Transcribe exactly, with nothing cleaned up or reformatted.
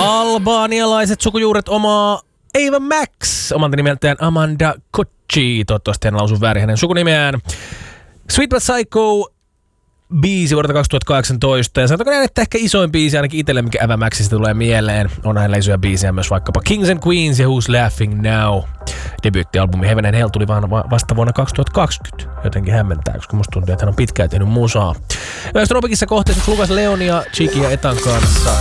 Albaanialaiset sukujuuret omaa Ava Max, omalta nimeltään Amanda Kochi. Toivottavasti en lausu väärin hänen sukunimeään. Sweet But Psycho biisi vuodelta kaksituhattakahdeksantoista. Ja sanotaanko näin, että ehkä isoin biisi ainakin itselle, mikä Ava Maxista tulee mieleen. On hänellä isoja biisejä myös vaikkapa Kings and Queens ja Who's Laughing Now. Debyyttialbumi Heaven and Hell tuli vaan vasta vuonna kaksituhattakaksikymmentä. Jotenkin hämmentää, koska musta tuntuu, että hän on pitkään tehnyt musaa. Yhdessä Tropicissa kohteessa Lukas Leon ja Chiki ja Etan kanssa.